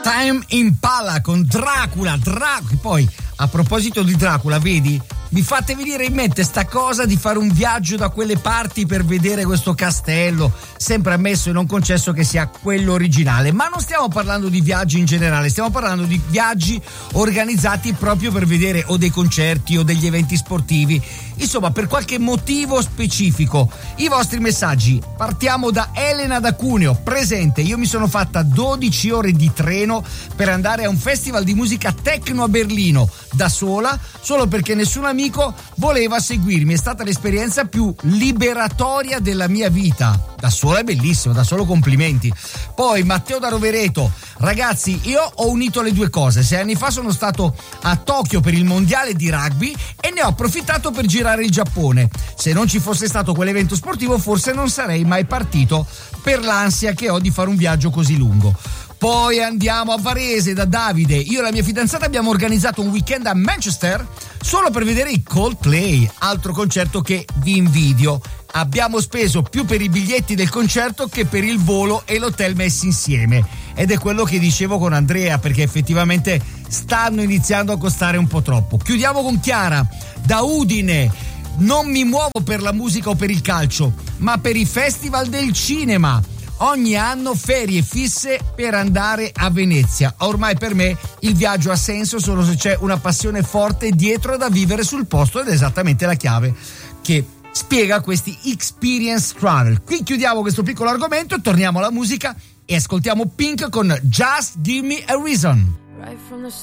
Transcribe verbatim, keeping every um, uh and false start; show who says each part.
Speaker 1: Tame Impala con Dracula, Dracula. Poi, a proposito di Dracula, vedi? Mi fate venire in mente sta cosa di fare un viaggio da quelle parti per vedere questo castello, sempre ammesso e non concesso che sia quello originale. Ma non stiamo parlando di viaggi in generale, stiamo parlando di viaggi organizzati proprio per vedere o dei concerti o degli eventi sportivi, insomma per qualche motivo specifico. I vostri messaggi. Partiamo da Elena da Cuneo, presente: io mi sono fatta dodici ore di treno per andare a un festival di musica techno a Berlino, da sola, solo perché nessun amico voleva seguirmi. È stata l'esperienza più liberatoria della mia vita. Da sola è bellissimo, da solo complimenti. Poi Matteo da Rovereto: ragazzi, io ho unito le due cose. Sei anni fa sono stato a Tokyo per il mondiale di rugby e ne ho approfittato per girare il Giappone. Se non ci fosse stato quell'evento sportivo forse non sarei mai partito, per l'ansia che ho di fare un viaggio così lungo. Poi andiamo a Varese da Davide: io e la mia fidanzata abbiamo organizzato un weekend a Manchester solo per vedere i Coldplay, altro concerto che vi invidio. Abbiamo speso più per i biglietti del concerto che per il volo e l'hotel messi insieme, ed è quello che dicevo con Andrea, perché effettivamente stanno iniziando a costare un po' troppo. Chiudiamo con Chiara da Udine: non mi muovo per la musica o per il calcio, ma per i festival del cinema. Ogni anno ferie fisse per andare a Venezia. Ormai per me il viaggio ha senso solo se c'è una passione forte dietro da vivere sul posto, ed è esattamente la chiave che spiega questi experience travel. Qui chiudiamo questo piccolo argomento, torniamo alla musica e ascoltiamo Pink con Just Give Me a Reason.